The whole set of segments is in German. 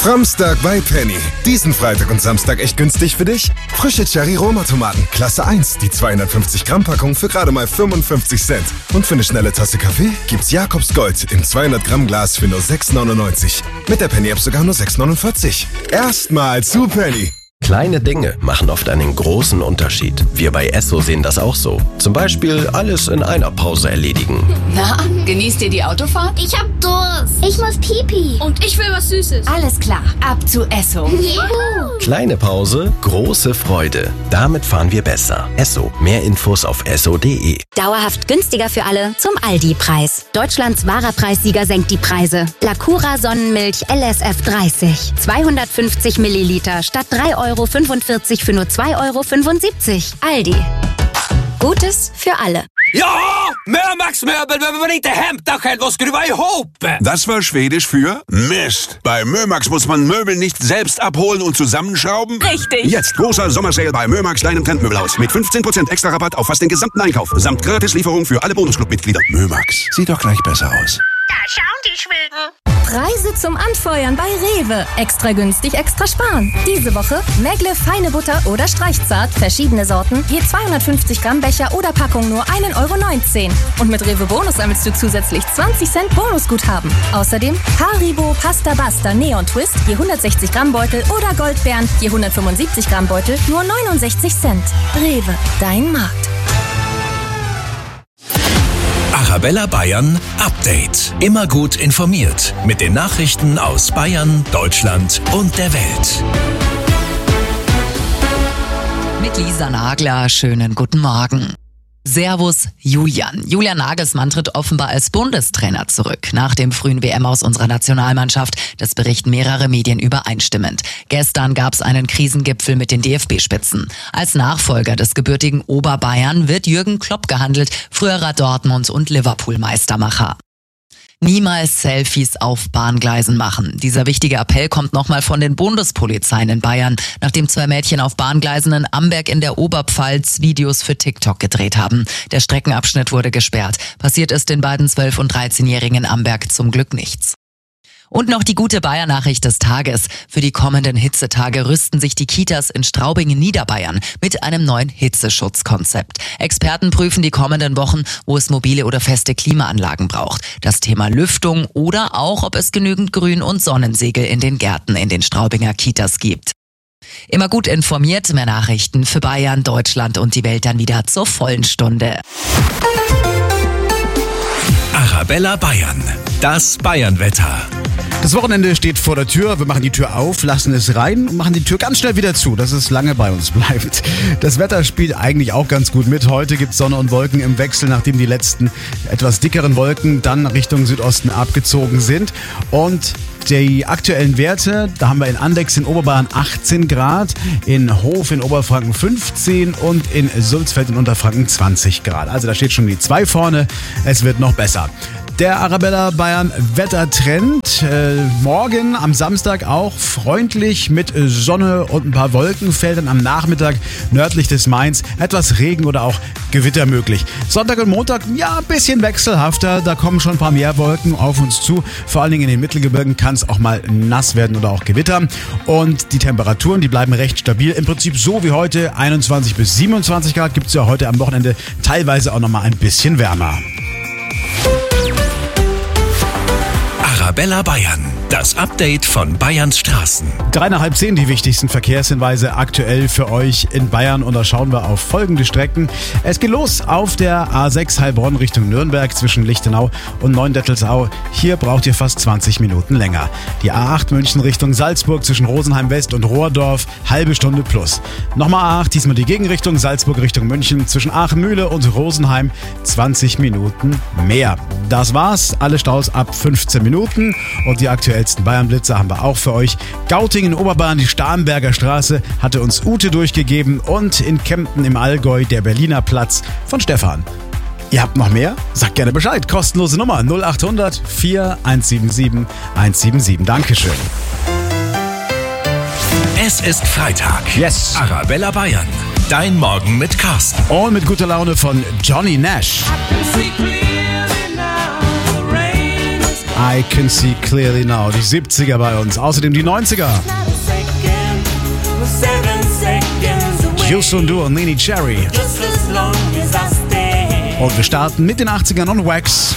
Samstag bei Penny. Diesen Freitag und Samstag echt günstig für dich? Frische Cherry-Roma-Tomaten, Klasse 1, die 250-Gramm-Packung für gerade mal 55 Cent. Und für eine schnelle Tasse Kaffee gibt's Jakobs Gold im 200-Gramm-Glas für nur 6,99. Mit der Penny-App sogar nur 6,49. Erstmal zu Penny. Kleine Dinge machen oft einen großen Unterschied. Wir bei Esso sehen das auch so. Zum Beispiel alles in einer Pause erledigen. Na, genießt ihr die Autofahrt? Ich hab Durst. Ich muss Pipi. Und ich will was Süßes. Alles klar, ab zu Esso. Juhu. Kleine Pause, große Freude. Damit fahren wir besser. Esso. Mehr Infos auf esso.de. Dauerhaft günstiger für alle zum Aldi-Preis. Deutschlands wahrer Preissieger senkt die Preise. Lacura Sonnenmilch LSF 30. 250 Milliliter statt 3,45 € für nur 2,75 €. Aldi. Gutes für alle. Ja, Mömax-Möbel, wenn man inte hämtar själv och skruva ihop. Das war Schwedisch für Mist. Bei Mömax muss man Möbel nicht selbst abholen und zusammenschrauben. Richtig. Jetzt großer Sommersale bei Mömax Klein- und Trendmöbelhaus mit 15% extra Rabatt auf fast den gesamten Einkauf. Samt Gratislieferung für alle Bonusclub-Mitglieder. Mömax, sieht doch gleich besser aus. Da schauen die Schweden. Preise zum Anfeuern bei Rewe. Extra günstig, extra sparen. Diese Woche Mägle feine Butter oder Streichzart, verschiedene Sorten, je 250 Gramm Becher oder Packung nur 1,19 €. Und mit Rewe Bonus sammelst du zusätzlich 20 Cent Bonusguthaben. Außerdem Haribo Pasta Basta Neon Twist, je 160 Gramm Beutel oder Goldbeeren, je 175 Gramm Beutel, nur 69 Cent. Rewe, dein Markt. Arabella Bayern Update. Immer gut informiert mit den Nachrichten aus Bayern, Deutschland und der Welt. Mit Lisa Nagler, schönen guten Morgen. Servus Julian. Julian Nagelsmann tritt offenbar als Bundestrainer zurück. Nach dem frühen WM aus unserer Nationalmannschaft. Das berichten mehrere Medien übereinstimmend. Gestern gab es einen Krisengipfel mit den DFB-Spitzen. Als Nachfolger des gebürtigen Oberbayern wird Jürgen Klopp gehandelt, früherer Dortmund- und Liverpool-Meistermacher. Niemals Selfies auf Bahngleisen machen. Dieser wichtige Appell kommt nochmal von den Bundespolizeien in Bayern, nachdem 2 Mädchen auf Bahngleisen in Amberg in der Oberpfalz Videos für TikTok gedreht haben. Der Streckenabschnitt wurde gesperrt. Passiert ist den beiden 12- und 13-Jährigen in Amberg zum Glück nichts. Und noch die gute Bayern-Nachricht des Tages. Für die kommenden Hitzetage rüsten sich die Kitas in Straubing in Niederbayern mit einem neuen Hitzeschutzkonzept. Experten prüfen die kommenden Wochen, wo es mobile oder feste Klimaanlagen braucht. Das Thema Lüftung oder auch, ob es genügend Grün- und Sonnensegel in den Gärten in den Straubinger Kitas gibt. Immer gut informiert, mehr Nachrichten für Bayern, Deutschland und die Welt dann wieder zur vollen Stunde. Arabella Bayern. Das Bayern-Wetter. Das Wochenende steht vor der Tür. Wir machen die Tür auf, lassen es rein und machen die Tür ganz schnell wieder zu, dass es lange bei uns bleibt. Das Wetter spielt eigentlich auch ganz gut mit. Heute gibt es Sonne und Wolken im Wechsel, nachdem die letzten etwas dickeren Wolken dann Richtung Südosten abgezogen sind. Und die aktuellen Werte, da haben wir in Andex in Oberbayern 18 Grad, in Hof in Oberfranken 15 und in Sulzfeld in Unterfranken 20 Grad. Also da steht schon die 2 vorne, es wird noch besser. Der Arabella Bayern Wettertrend. Morgen am Samstag auch freundlich mit Sonne und ein paar Wolkenfeldern. Am Nachmittag nördlich des Mains etwas Regen oder auch Gewitter möglich. Sonntag und Montag, ja, ein bisschen wechselhafter. Da kommen schon ein paar mehr Wolken auf uns zu. Vor allen Dingen in den Mittelgebirgen kann es auch mal nass werden oder auch gewittern. Und die Temperaturen, die bleiben recht stabil. Im Prinzip so wie heute, 21 bis 27 Grad. Gibt es ja heute am Wochenende teilweise auch nochmal ein bisschen wärmer. Arabella Bayern. Das Update von Bayerns Straßen. 9:30, die wichtigsten Verkehrshinweise aktuell für euch in Bayern. Und da schauen wir auf folgende Strecken. Es geht los auf der A6 Heilbronn Richtung Nürnberg zwischen Lichtenau und Neuendettelsau. Hier braucht ihr fast 20 Minuten länger. Die A8 München Richtung Salzburg zwischen Rosenheim West und Rohrdorf, halbe Stunde plus. Nochmal A8, diesmal die Gegenrichtung, Salzburg Richtung München zwischen Aachen-Mühle und Rosenheim, 20 Minuten mehr. Das war's, alle Staus ab 15 Minuten und die aktuellsten Bayern-Blitzer haben wir auch für euch. Gauting in Oberbayern, die Starnberger Straße, hatte uns Ute durchgegeben und in Kempten im Allgäu der Berliner Platz von Stefan. Ihr habt noch mehr? Sagt gerne Bescheid. Kostenlose Nummer 0800 4177 177. Dankeschön. Es ist Freitag. Yes. Arabella Bayern. Dein Morgen mit Carsten. Und mit guter Laune von Johnny Nash. I Can See Clearly Now. Die 70er bei uns. Außerdem die 90er. Youssou N'Dour und Nene Cherry. Und wir starten mit den 80ern und Wax.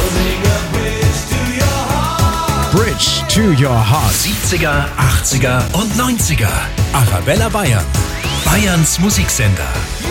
Bridge to Your Heart. 70er, 80er und 90er. Arabella Bayern. Bayerns Musiksender.